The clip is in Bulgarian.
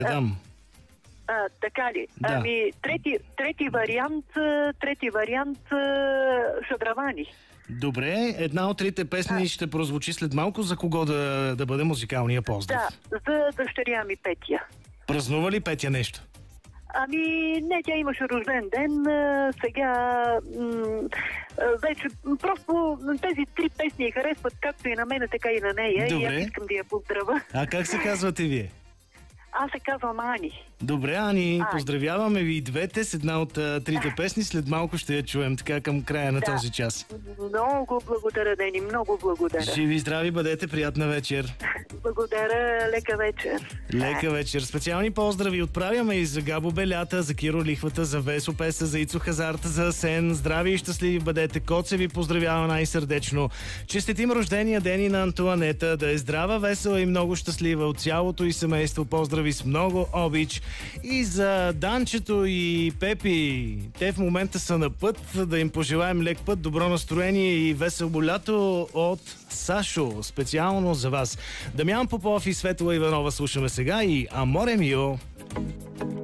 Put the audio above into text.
Дам. Така ли? Да. Ами, трети вариант Шадравани. Добре, една от трите песни ще прозвучи след малко. За кого да бъде музикалния поздрав? Да, за дъщеря ми Петя. Празнува ли Петя нещо? Ами, не, тя имаше рожден ден. Сега вече просто тези три песни я харесват както и на мене, така и на нея. Добре. И аз искам да я поздравя. А как се казвате вие? Аз се казвам Ани. Добре, Ани, поздравяваме ви и двете с една от трите песни. След малко ще я чуем така към края на този час. Много благодаря, Дени, много благодаря. Живи и здрави бъдете, приятна вечер. Благодаря, лека вечер. Лека вечер. Специални поздрави отправяме и за Габо Белята, за Киро Лихвата, за Весо Песа, за Ицо Хазарта, за Асен. Здрави и щастливи бъдете. Коце ви поздравява най-сърдечно. Честитим рождения ден и на Антуанета. Да е здрава, весела и много щастлива от цялото и семейство. Поздрави с много обич. И за Данчето и Пепи. Те в момента са на път. Да им пожелаем лек път, добро настроение и весело лято от Сашо. Специално за вас. Дамян Попов и Светла Иванова слушаме сега и Аморе Мио.